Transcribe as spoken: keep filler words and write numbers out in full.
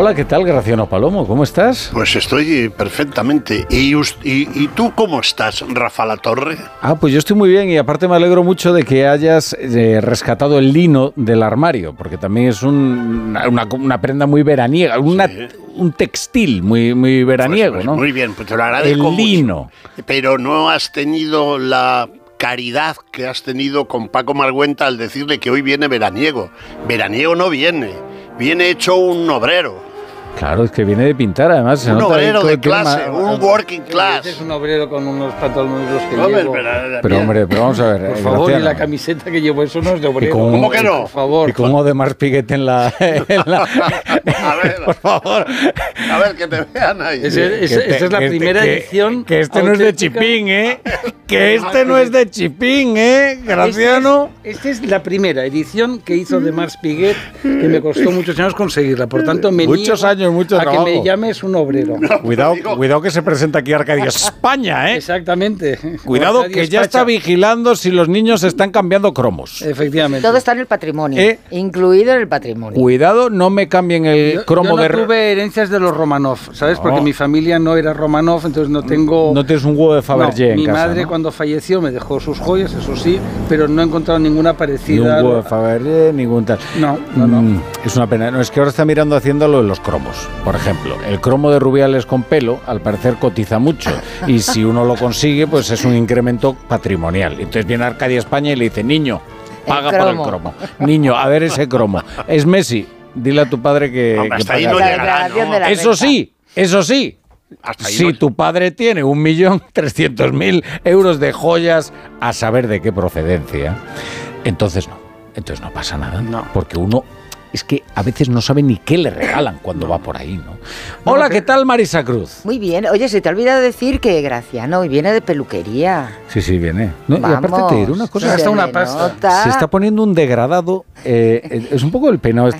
Hola, ¿qué tal, Graciano Palomo? ¿Cómo estás? Pues estoy perfectamente. ¿Y, y, ¿Y tú cómo estás, Rafa Latorre? Ah, pues yo estoy muy bien y aparte me alegro mucho de que hayas eh, rescatado el lino del armario, porque también es un, una, una prenda muy veraniega, una, sí. un textil muy, muy veraniego, pues, pues, ¿no? Muy bien, pues te lo agradezco El lino. Mucho, pero no has tenido la caridad que has tenido con Paco Margüenta al decirle que hoy viene veraniego. Veraniego no viene, viene hecho un obrero. Claro, es que viene de pintar, además. Se un nota obrero de clima, clase, un working class. Este es un obrero con unos pantalones que no, llevo. Pero, pero hombre, pero vamos a ver. Por favor, Graciano. Y la camiseta que llevo, eso no es de obrero. Con, ¿Cómo que no? Por favor. Y con Odemar Piguet en la... En la a ver, por favor. A ver, que te vean ahí. Ese, ese, te, esta es la primera que, edición. Que este no es de Chipín, ¿eh? Que este no es de Chipín, ¿eh? Graciano. Esta es, es la primera edición que hizo de Mars Piguet, que me costó muchos años conseguirla. Por tanto, me Muchos años, mucho a trabajo. que me llames un obrero. No, cuidado, cuidado que se presenta aquí Arcadia España, ¿eh? Exactamente. Cuidado que ya está vigilando si los niños están cambiando cromos. Efectivamente. Todo está en el patrimonio, ¿Eh? incluido en el patrimonio. Cuidado, no me cambien el yo, cromo yo no de... Yo tuve herencias de los Romanov, ¿sabes? No. Porque mi familia no era Romanov, entonces no tengo... No tienes un huevo de Fabergé no, en mi casa, madre ¿no? cuando falleció me dejó sus joyas, eso sí, pero no he encontrado ninguna parecida. Ni un huevo de Fabergé, ningún tal. No, no, no. Mm, es una pena. No, es que ahora está mirando haciendo lo de los cromos. Por ejemplo, el cromo de Rubiales con pelo, al parecer cotiza mucho. Y si uno lo consigue, pues es un incremento patrimonial. Entonces viene Arcadia España y le dice, niño, paga el por el cromo. Niño, a ver ese cromo. Es Messi. Dile a tu padre que... Hombre, que hasta ahí no llegará, ¿no? Eso sí, eso sí. Si no... tu padre tiene un millón trescientos mil euros de joyas, a saber de qué procedencia, entonces no. Entonces no pasa nada. No. Porque uno... Es que a veces no sabe ni qué le regalan cuando va por ahí, ¿no? Hola, ¿qué tal, Marisa Cruz? Muy bien. Oye, se te ha olvidado decir que Graciano hoy viene de peluquería. Sí, sí, viene. No, Vamos, y aparte te diré una cosa. Hasta una pasta. Se está poniendo un degradado. Eh, es un poco el peinado este